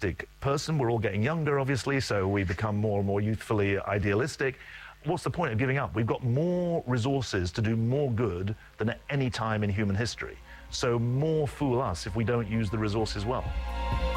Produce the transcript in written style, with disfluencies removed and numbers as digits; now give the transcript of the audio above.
idealistic person. We're all getting younger, obviously, so we become more and more youthfully idealistic. What's the point of giving up? We've got more resources to do more good than at any time in human history. So more fool us if we don't use the resources well.